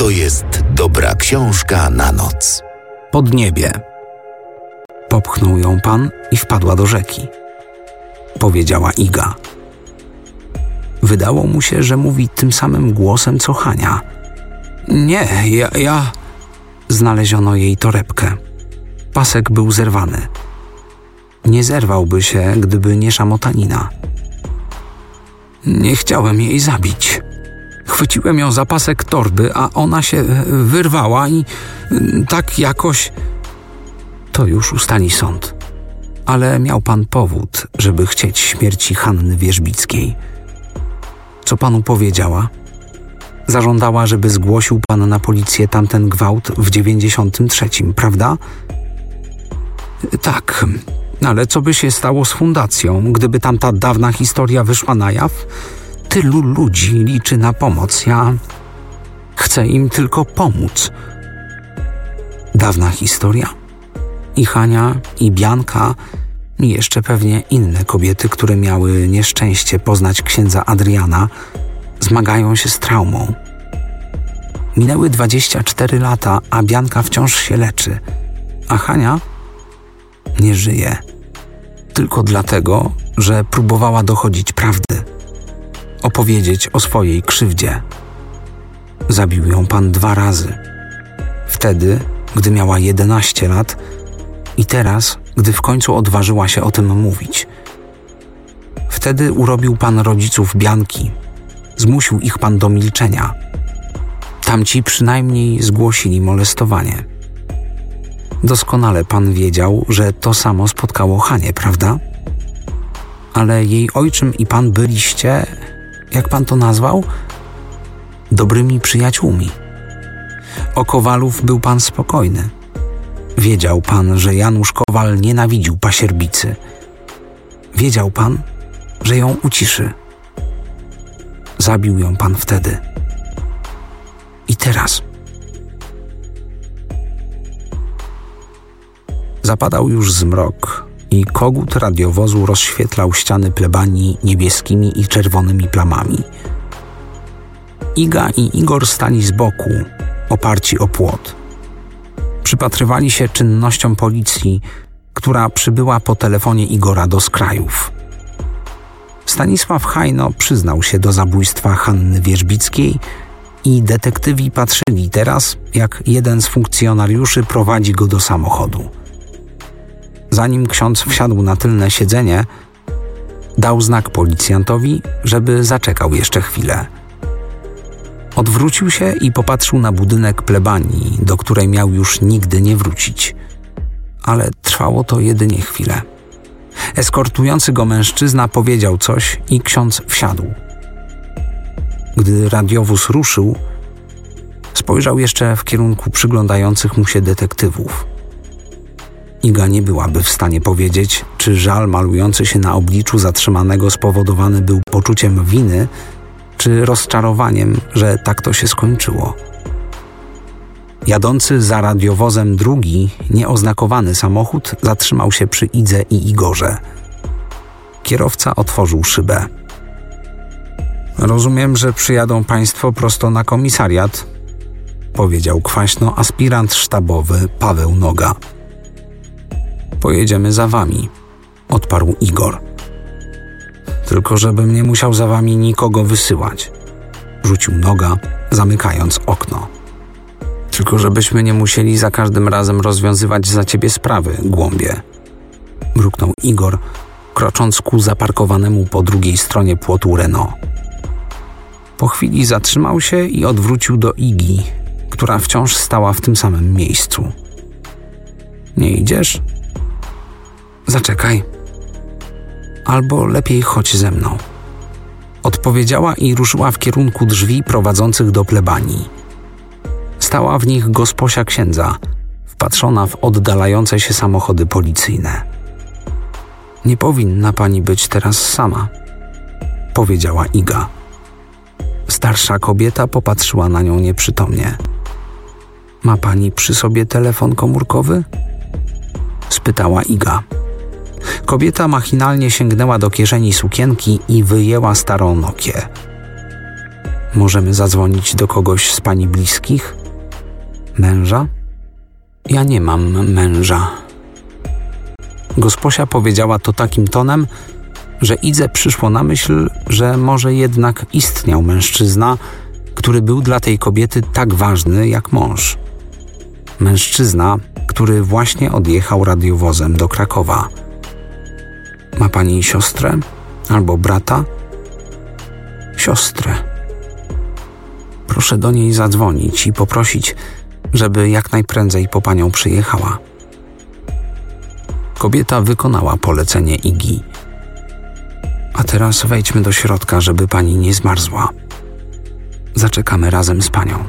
to jest dobra książka na noc. Podniebie. Popchnął ją pan i wpadła do rzeki. Powiedziała Iga. Wydało mu się, że mówi tym samym głosem co Hania. Nie, ja... Znaleziono jej torebkę. Pasek był zerwany. Nie zerwałby się, gdyby nie szamotanina. Nie chciałem jej zabić. Chwyciłem ją za pasek torby, a ona się wyrwała i tak jakoś... To już ustali sąd. Ale miał pan powód, żeby chcieć śmierci Hanny Wierzbickiej. Co panu powiedziała? Zażądała, żeby zgłosił pan na policję tamten gwałt w 93, prawda? Tak, ale co by się stało z fundacją, gdyby tamta dawna historia wyszła na jaw? Tylu ludzi liczy na pomoc, ja chcę im tylko pomóc. Dawna historia? I Hania, i Bianka, i jeszcze pewnie inne kobiety, które miały nieszczęście poznać księdza Adriana, zmagają się z traumą. Minęły 24 lata, a Bianka wciąż się leczy, a Hania nie żyje. Tylko dlatego, że próbowała dochodzić prawdy, opowiedzieć o swojej krzywdzie. Zabił ją pan 2 razy. Wtedy, gdy miała 11 lat i teraz, gdy w końcu odważyła się o tym mówić. Wtedy urobił pan rodziców Bianki. Zmusił ich pan do milczenia. Tamci przynajmniej zgłosili molestowanie. Doskonale pan wiedział, że to samo spotkało Hanię, prawda? Ale jej ojczym i pan byliście, jak pan to nazwał? Dobrymi przyjaciółmi. O Kowalów był pan spokojny. Wiedział pan, że Janusz Kowal nienawidził pasierbicy. Wiedział pan, że ją uciszy. Zabił ją pan wtedy. I teraz. Zapadał już zmrok i kogut radiowozu rozświetlał ściany plebanii niebieskimi i czerwonymi plamami. Iga i Igor stali z boku, oparci o płot. Przypatrywali się czynnościom policji, która przybyła po telefonie Igora do Skrajów. Stanisław Hajno przyznał się do zabójstwa Hanny Wierzbickiej i detektywi patrzyli teraz, jak jeden z funkcjonariuszy prowadzi go do samochodu. Zanim ksiądz wsiadł na tylne siedzenie, dał znak policjantowi, żeby zaczekał jeszcze chwilę. Odwrócił się i popatrzył na budynek plebanii, do której miał już nigdy nie wrócić. Ale trwało to jedynie chwilę. Eskortujący go mężczyzna powiedział coś i ksiądz wsiadł. Gdy radiowóz ruszył, spojrzał jeszcze w kierunku przyglądających mu się detektywów. Iga nie byłaby w stanie powiedzieć, czy żal malujący się na obliczu zatrzymanego spowodowany był poczuciem winy, czy rozczarowaniem, że tak to się skończyło. Jadący za radiowozem drugi, nieoznakowany samochód zatrzymał się przy Idze i Igorze. Kierowca otworzył szybę. Rozumiem, że przyjadą państwo prosto na komisariat, powiedział kwaśno aspirant sztabowy Paweł Noga. Pojedziemy za wami, odparł Igor. Tylko żebym nie musiał za wami nikogo wysyłać, rzucił Noga, zamykając okno. Tylko żebyśmy nie musieli za każdym razem rozwiązywać za ciebie sprawy, głąbie, mruknął Igor, krocząc ku zaparkowanemu po drugiej stronie płotu Renault. Po chwili zatrzymał się i odwrócił do Igi, która wciąż stała w tym samym miejscu. Nie idziesz? Zaczekaj. Albo lepiej chodź ze mną. Odpowiedziała i ruszyła w kierunku drzwi prowadzących do plebanii. Stała w nich gosposia księdza, wpatrzona w oddalające się samochody policyjne. Nie powinna pani być teraz sama, powiedziała Iga. Starsza kobieta popatrzyła na nią nieprzytomnie. Ma pani przy sobie telefon komórkowy? Spytała Iga. Kobieta machinalnie sięgnęła do kieszeni sukienki i wyjęła starą Nokię. Możemy zadzwonić do kogoś z pani bliskich? Męża? Ja nie mam męża. Gosposia powiedziała to takim tonem, że Idze przyszło na myśl, że może jednak istniał mężczyzna, który był dla tej kobiety tak ważny jak mąż. Mężczyzna, który właśnie odjechał radiowozem do Krakowa. Ma pani siostrę? Albo brata? Siostrę. Proszę do niej zadzwonić i poprosić, żeby jak najprędzej po panią przyjechała. Kobieta wykonała polecenie Igi. A teraz wejdźmy do środka, żeby pani nie zmarzła. Zaczekamy razem z panią.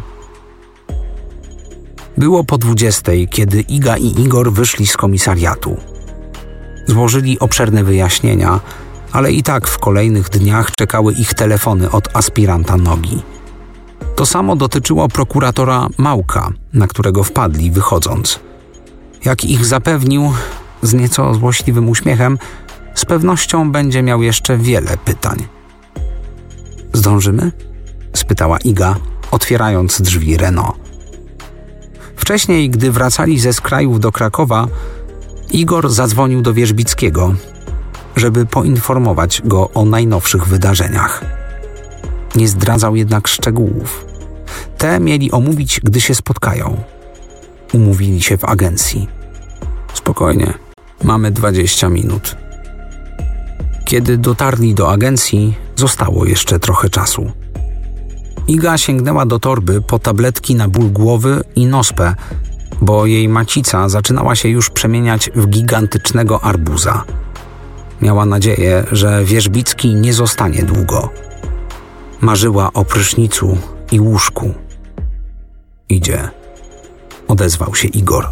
Było po 20:00, kiedy Iga i Igor wyszli z komisariatu. Złożyli obszerne wyjaśnienia, ale i tak w kolejnych dniach czekały ich telefony od aspiranta Nogi. To samo dotyczyło prokuratora Małka, na którego wpadli wychodząc. Jak ich zapewnił, z nieco złośliwym uśmiechem, z pewnością będzie miał jeszcze wiele pytań. Zdążymy? Spytała Iga, otwierając drzwi Renault. Wcześniej, gdy wracali ze skrajów do Krakowa, Igor zadzwonił do Wierzbickiego, żeby poinformować go o najnowszych wydarzeniach. Nie zdradzał jednak szczegółów. Te mieli omówić, gdy się spotkają. Umówili się w agencji. Spokojnie, mamy 20 minut. Kiedy dotarli do agencji, zostało jeszcze trochę czasu. Iga sięgnęła do torby po tabletki na ból głowy i nospę, bo jej macica zaczynała się już przemieniać w gigantycznego arbuza. Miała nadzieję, że Wierzbicki nie zostanie długo. Marzyła o prysznicu i łóżku. Idzie, odezwał się Igor.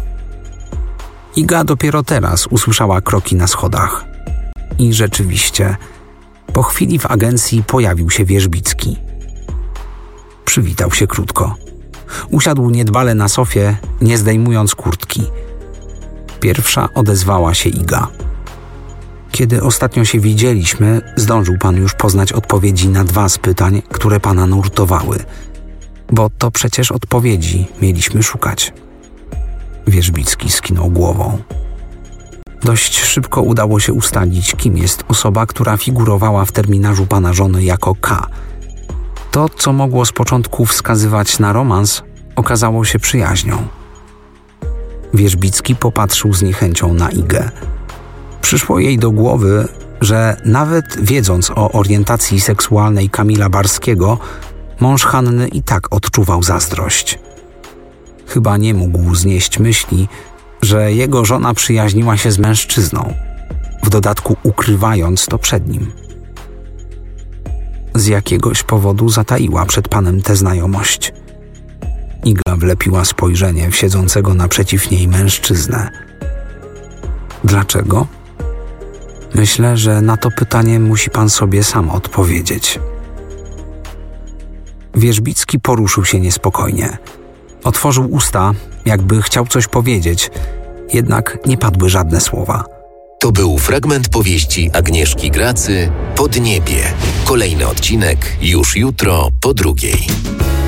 Iga dopiero teraz usłyszała kroki na schodach. I rzeczywiście, po chwili w agencji pojawił się Wierzbicki. Przywitał się krótko. Usiadł niedbale na sofie, nie zdejmując kurtki. Pierwsza odezwała się Iga. Kiedy ostatnio się widzieliśmy, zdążył pan już poznać odpowiedzi na 2 z pytań, które pana nurtowały. Bo to przecież odpowiedzi mieliśmy szukać. Wierzbicki skinął głową. Dość szybko udało się ustalić, kim jest osoba, która figurowała w terminarzu pana żony jako K. To, co mogło z początku wskazywać na romans, okazało się przyjaźnią. Wierzbicki popatrzył z niechęcią na Igę. Przyszło jej do głowy, że nawet wiedząc o orientacji seksualnej Kamila Barskiego, mąż Hanny i tak odczuwał zazdrość. Chyba nie mógł znieść myśli, że jego żona przyjaźniła się z mężczyzną, w dodatku ukrywając to przed nim. Z jakiegoś powodu zataiła przed panem tę znajomość. Iga wlepiła spojrzenie w siedzącego naprzeciw niej mężczyznę. Dlaczego? Myślę, że na to pytanie musi pan sobie sam odpowiedzieć. Wierzbicki poruszył się niespokojnie. Otworzył usta, jakby chciał coś powiedzieć, jednak nie padły żadne słowa. To był fragment powieści Agnieszki Gracy Podniebie. Kolejny odcinek już jutro po 2:00.